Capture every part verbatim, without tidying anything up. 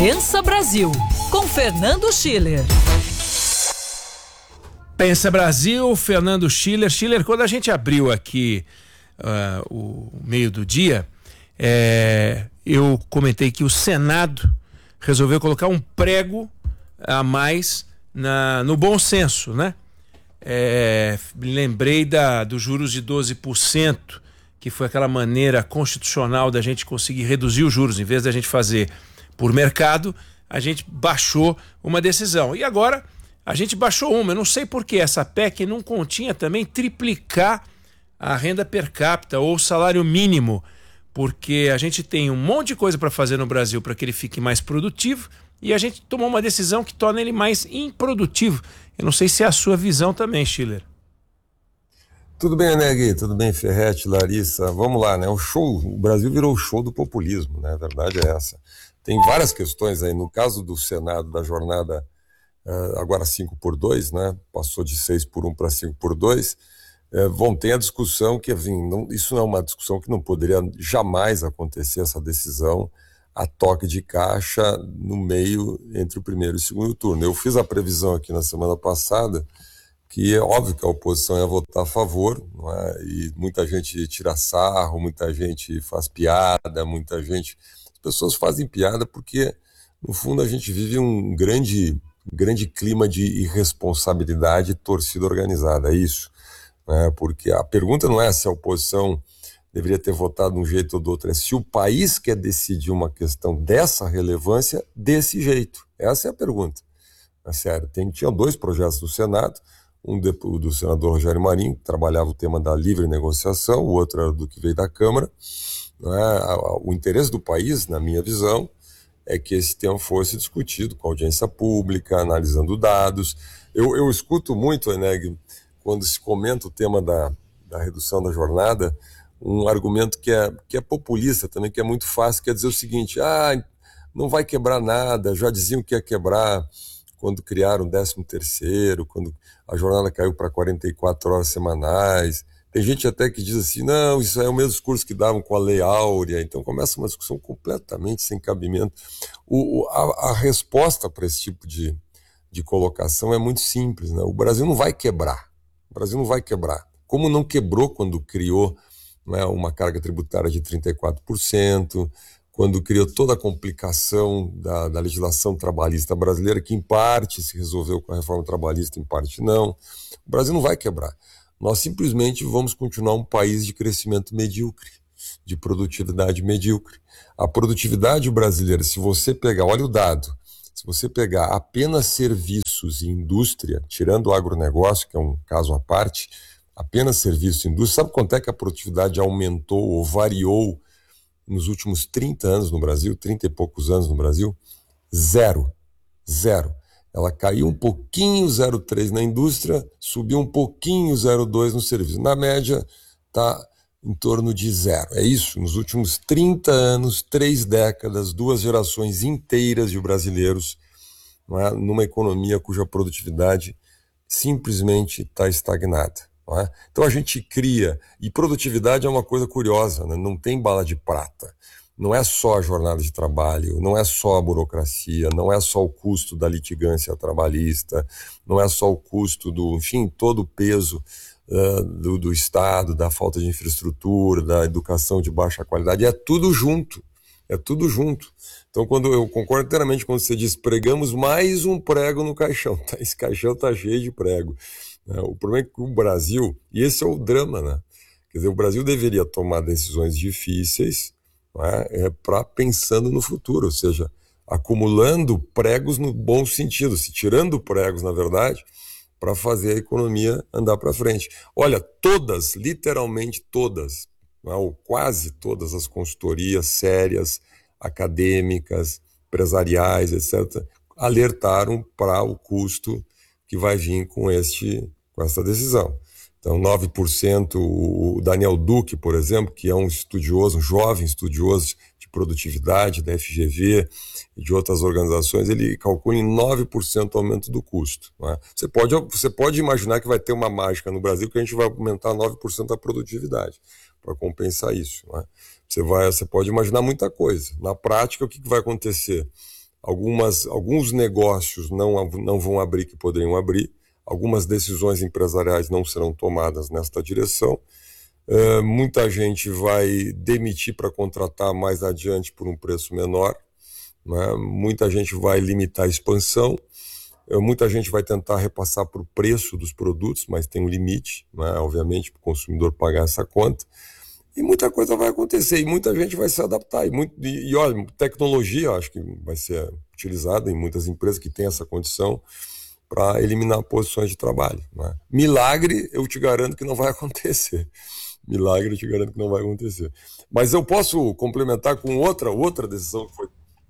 Pensa Brasil, com Fernando Schiller. Pensa Brasil, Fernando Schiller. Schiller, quando a gente abriu aqui uh, o meio do dia, é, eu comentei que o Senado resolveu colocar um prego a mais na, no bom senso, né? É, me lembrei da, dos juros de doze por cento, que foi aquela maneira constitucional da gente conseguir reduzir os juros. Em vez da gente fazer por mercado, a gente baixou uma decisão. E agora a gente baixou uma. Eu não sei por que essa P E C não continha também triplicar a renda per capita ou o salário mínimo, porque a gente tem um monte de coisa para fazer no Brasil para que ele fique mais produtivo e a gente tomou uma decisão que torna ele mais improdutivo. Eu não sei se é a sua visão também, Schiller. Tudo bem, Negui? Tudo bem, Ferretti, Larissa? Vamos lá, né? O show, o Brasil virou o show do populismo, né? A verdade é essa. Tem várias questões aí. No caso do Senado, da jornada, uh, agora cinco por dois, né? Passou de seis por um para cinco por dois. Uh, vão ter a discussão que, enfim, não, isso não é uma discussão que não poderia jamais acontecer, essa decisão a toque de caixa no meio entre o primeiro e o segundo turno. Eu fiz a previsão aqui na semana passada que é óbvio que a oposição ia votar a favor, não é? E muita gente tira sarro, muita gente faz piada, muita gente... As pessoas fazem piada porque, no fundo, a gente vive um grande, grande clima de irresponsabilidade e torcida organizada, é isso. Né? Porque a pergunta não é se a oposição deveria ter votado de um jeito ou do outro, é se o país quer decidir uma questão dessa relevância desse jeito. Essa é a pergunta. É sério, tem, tinha dois projetos do Senado, um de, do senador Rogério Marinho, que trabalhava o tema da livre negociação, o outro era do que veio da Câmara. Né? O interesse do país, na minha visão, é que esse tema fosse discutido com audiência pública, analisando dados. Eu, eu escuto muito, Eneg, quando se comenta o tema da, da redução da jornada, um argumento que é, que é populista também, que é muito fácil, quer dizer o seguinte: ah, não vai quebrar nada, já diziam que ia quebrar quando criaram o décimo terceiro, quando a jornada caiu para quarenta e quatro horas semanais. Tem gente até que diz assim, não, isso é o mesmo discurso que davam com a Lei Áurea. Então começa uma discussão completamente sem cabimento. O, a, a resposta para esse tipo de, de colocação é muito simples, né? O Brasil não vai quebrar. O Brasil não vai quebrar. Como não quebrou quando criou, né, uma carga tributária de trinta e quatro por cento, quando criou toda a complicação da, da legislação trabalhista brasileira, que em parte se resolveu com a reforma trabalhista, em parte não. O Brasil não vai quebrar. Nós simplesmente vamos continuar um país de crescimento medíocre, de produtividade medíocre. A produtividade brasileira, se você pegar, olha o dado, se você pegar apenas serviços e indústria, tirando o agronegócio, que é um caso à parte, apenas serviços e indústria, sabe quanto é que a produtividade aumentou ou variou nos últimos trinta anos no Brasil, trinta e poucos anos no Brasil? Zero. Zero. Ela caiu um pouquinho, zero vírgula três na indústria, subiu um pouquinho, zero vírgula dois no serviço. Na média, está em torno de zero. É isso, nos últimos trinta anos, três décadas, duas gerações inteiras de brasileiros, não é? Numa economia cuja produtividade simplesmente está estagnada. Não é? Então a gente cria, e produtividade é uma coisa curiosa, né? Não tem bala de prata. Não é só a jornada de trabalho, não é só a burocracia, não é só o custo da litigância trabalhista, não é só o custo do, enfim, todo o peso uh, do, do Estado, da falta de infraestrutura, da educação de baixa qualidade, é tudo junto, é tudo junto. Então quando eu concordo inteiramente quando você diz, pregamos mais um prego no caixão, esse caixão está cheio de prego. O problema é que o Brasil, e esse é o drama, né? Quer dizer, o Brasil deveria tomar decisões difíceis, é, para pensando no futuro, ou seja, acumulando pregos no bom sentido, se tirando pregos, na verdade, para fazer a economia andar para frente. Olha, todas, literalmente todas, não é, ou quase todas as consultorias sérias, acadêmicas, empresariais, etcétera, alertaram para o custo que vai vir com, este, com essa decisão. Então, nove por cento, o Daniel Duque, por exemplo, que é um estudioso, um jovem estudioso de produtividade da F G V e de outras organizações, ele calcula em nove por cento o aumento do custo. Não é? Você pode, você pode imaginar que vai ter uma mágica no Brasil que a gente vai aumentar nove por cento a produtividade para compensar isso. Não é? Você, vai, você pode imaginar muita coisa. Na prática, o que, que vai acontecer? Algumas, alguns negócios não, não vão abrir que poderiam abrir, algumas decisões empresariais não serão tomadas nesta direção. Uh, muita gente vai demitir para contratar mais adiante por um preço menor, né? Muita gente vai limitar a expansão, uh, muita gente vai tentar repassar para o preço dos produtos, mas tem um limite, né? Obviamente, para o consumidor pagar essa conta. E muita coisa vai acontecer, e muita gente vai se adaptar. E, muito, e, e olha, tecnologia, acho que vai ser utilizada em muitas empresas que têm essa condição para eliminar posições de trabalho, né? Milagre, eu te garanto que não vai acontecer. Milagre, eu te garanto que não vai acontecer. Mas eu posso complementar com outra, outra decisão que foi,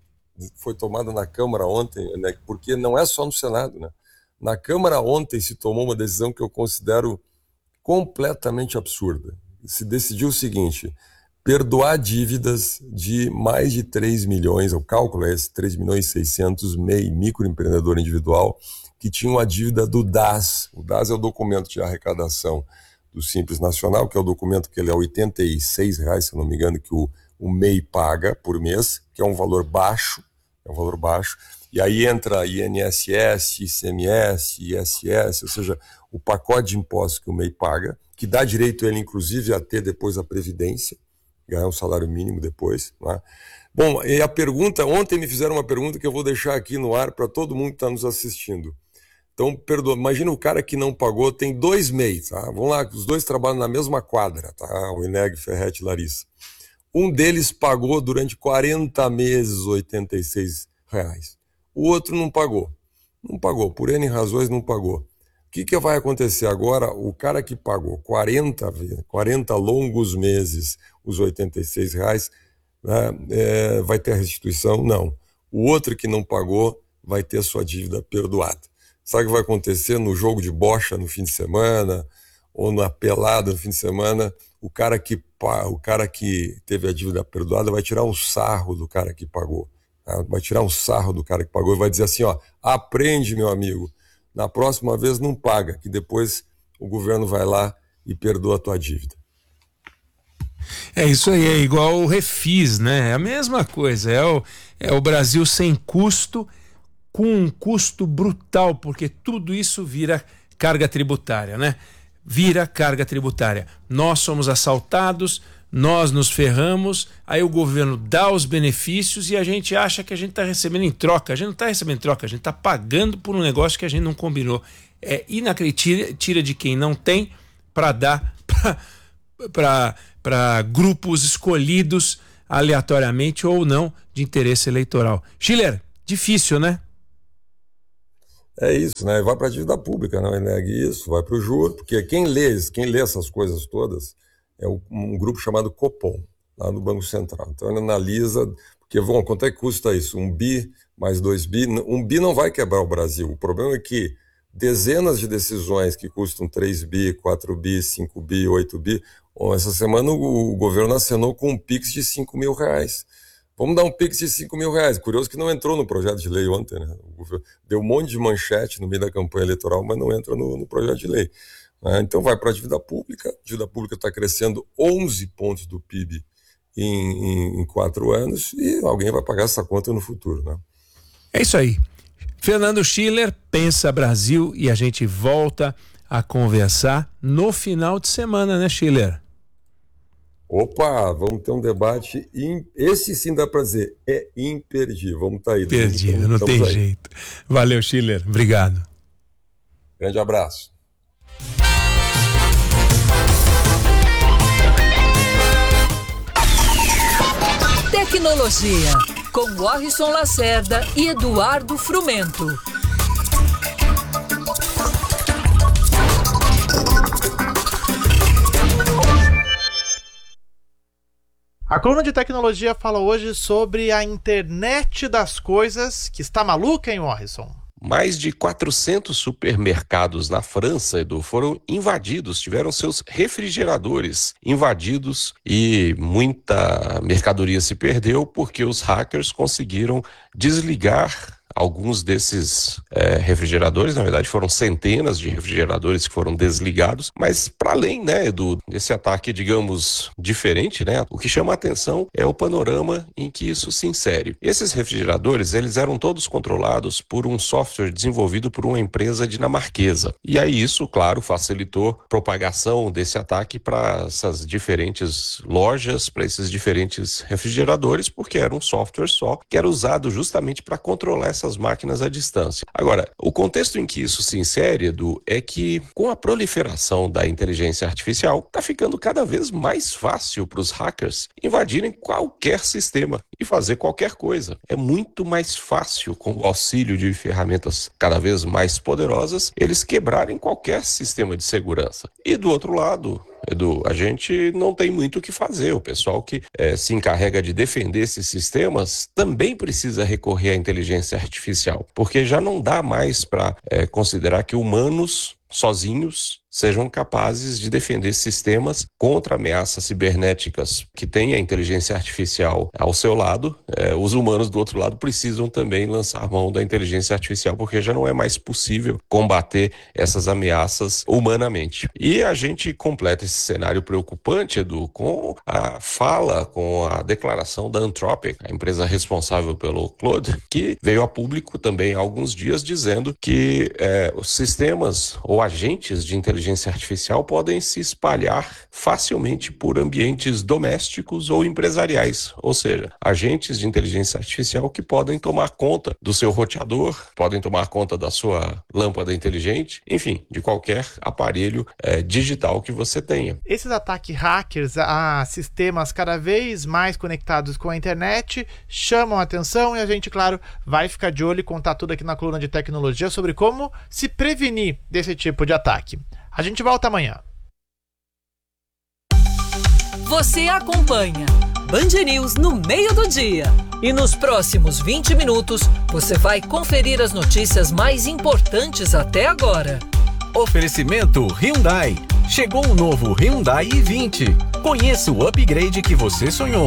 foi tomada na Câmara ontem, né? Porque não é só no Senado, né? Na Câmara ontem se tomou uma decisão que eu considero completamente absurda. Se decidiu o seguinte: perdoar dívidas de mais de três milhões, o cálculo é esse, três milhões e seiscentos, M E I, microempreendedor individual, que tinham a dívida do D A S. O D A S é o documento de arrecadação do Simples Nacional, que é o documento que ele é oitenta e seis reais, se eu não me engano, que o, o M E I paga por mês, que é um valor baixo, é um valor baixo, e aí entra I N S S, I C M S, I S S, ou seja, o pacote de impostos que o M E I paga, que dá direito a ele, inclusive, a ter depois a Previdência, ganhar um salário mínimo depois, né? Bom, e a pergunta, ontem me fizeram uma pergunta que eu vou deixar aqui no ar para todo mundo que está nos assistindo. Então, perdoa, imagina o cara que não pagou, tem dois M E I, tá? Vamos lá, os dois trabalham na mesma quadra, tá? O Eneg, Ferretti e Larissa. Um deles pagou durante quarenta meses oitenta e seis reais. O outro não pagou. Não pagou, por N razões não pagou. O que, que vai acontecer agora? O cara que pagou quarenta, quarenta longos meses, os oitenta e seis reais, né, é, vai ter a restituição? Não. O outro que não pagou vai ter sua dívida perdoada. Sabe o que vai acontecer no jogo de bocha no fim de semana, ou na pelada no fim de semana? O cara que, o cara que teve a dívida perdoada vai tirar um sarro do cara que pagou. Tá? Vai tirar um sarro do cara que pagou e vai dizer assim, ó, aprende, meu amigo, na próxima vez não paga, que depois o governo vai lá e perdoa a tua dívida. É isso aí, é igual o Refis, né? É a mesma coisa, é o, é o Brasil sem custo, com um custo brutal, porque tudo isso vira carga tributária, né? Vira carga tributária. Nós somos assaltados, nós nos ferramos, aí o governo dá os benefícios e a gente acha que a gente está recebendo em troca. A gente não está recebendo em troca, a gente está pagando por um negócio que a gente não combinou. É inacreditável, tira de quem não tem para dar para grupos escolhidos aleatoriamente ou não de interesse eleitoral. Schiller, difícil, né? É isso, né? Vai para a dívida pública, não é isso, vai para o juro, porque quem lê, quem lê essas coisas todas é um grupo chamado Copom, lá no Banco Central. Então ele analisa, porque, bom, quanto é que custa isso? Um bi mais dois bi? Um bi não vai quebrar o Brasil. O problema é que dezenas de decisões que custam três bi, quatro bi, cinco bi, oito bi, bom, essa semana o governo assinou com um Pix de cinco mil reais. Vamos dar um Pix de cinco mil reais. Curioso que não entrou no projeto de lei ontem, né? O governo deu um monte de manchete no meio da campanha eleitoral, mas não entra no, no projeto de lei. Então vai para a dívida pública, a dívida pública está crescendo onze pontos do P I B em, em, em quatro anos e alguém vai pagar essa conta no futuro, né? É isso aí. Fernando Schiller, Pensa Brasil, e a gente volta a conversar no final de semana, né, Schiller? Opa, vamos ter um debate, in... esse sim dá para dizer, é imperdível, vamos estar tá aí. Imperdível, não tem aí. Jeito. Valeu, Schiller, obrigado. Grande abraço. Tecnologia, com Warrison Lacerda e Eduardo Frumento. A coluna de tecnologia fala hoje sobre a internet das coisas, que está maluca, hein, Warrison? Mais de quatrocentos supermercados na França, Edu, foram invadidos, tiveram seus refrigeradores invadidos e muita mercadoria se perdeu porque os hackers conseguiram desligar alguns desses é, refrigeradores, na verdade foram centenas de refrigeradores que foram desligados, mas para além, né, do, desse ataque, digamos, diferente, né, o que chama a atenção é o panorama em que isso se insere. Esses refrigeradores, eles eram todos controlados por um software desenvolvido por uma empresa dinamarquesa. E aí isso, claro, facilitou a propagação desse ataque para essas diferentes lojas, para esses diferentes refrigeradores, porque era um software só que era usado justamente para controlar essas máquinas à distância. Agora, o contexto em que isso se insere, Edu, é que com a proliferação da inteligência artificial, está ficando cada vez mais fácil para os hackers invadirem qualquer sistema e fazer qualquer coisa. É muito mais fácil, com o auxílio de ferramentas cada vez mais poderosas, eles quebrarem qualquer sistema de segurança. E do outro lado, Edu, a gente não tem muito o que fazer. O pessoal que é, se encarrega de defender esses sistemas também precisa recorrer à inteligência artificial, porque já não dá mais para é, considerar que humanos sozinhos sejam capazes de defender sistemas contra ameaças cibernéticas que têm a inteligência artificial ao seu lado. É, os humanos do outro lado precisam também lançar mão da inteligência artificial, porque já não é mais possível combater essas ameaças humanamente. E a gente completa esse cenário preocupante, Edu, com a fala, com a declaração da Anthropic, a empresa responsável pelo Claude, que veio a público também há alguns dias dizendo que é, os sistemas ou agentes de inteligência artificial podem se espalhar facilmente por ambientes domésticos ou empresariais, ou seja, agentes de inteligência artificial que podem tomar conta do seu roteador, podem tomar conta da sua lâmpada inteligente, enfim, de qualquer aparelho é, digital que você tenha. Esses ataques hackers a sistemas cada vez mais conectados com a internet chamam a atenção e a gente, claro, vai ficar de olho e contar tudo aqui na coluna de tecnologia sobre como se prevenir desse tipo de ataque. A gente volta amanhã. Você acompanha Band News no meio do dia. E nos próximos vinte minutos, você vai conferir as notícias mais importantes até agora. Oferecimento Hyundai. Chegou o novo Hyundai i vinte. Conheça o upgrade que você sonhou.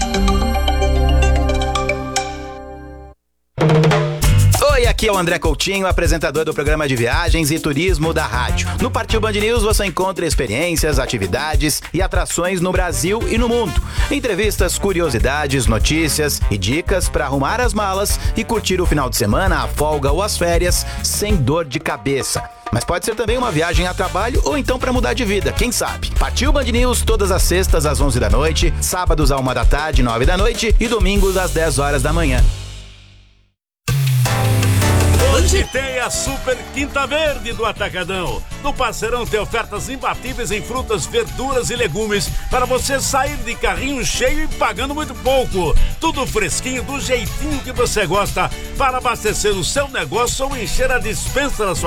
Oi, aqui é o André Coutinho, apresentador do programa de viagens e turismo da rádio. No Partiu Band News você encontra experiências, atividades e atrações no Brasil e no mundo. Entrevistas, curiosidades, notícias e dicas para arrumar as malas e curtir o final de semana, a folga ou as férias sem dor de cabeça. Mas pode ser também uma viagem a trabalho ou então para mudar de vida, quem sabe? Partiu Band News todas as sextas às onze da noite, sábados à uma da tarde, nove da noite e domingos às dez horas da manhã. Hoje tem a Super Quinta Verde do Atacadão. No Parceirão tem ofertas imbatíveis em frutas, verduras e legumes para você sair de carrinho cheio e pagando muito pouco. Tudo fresquinho, do jeitinho que você gosta, para abastecer o seu negócio ou encher a despensa da sua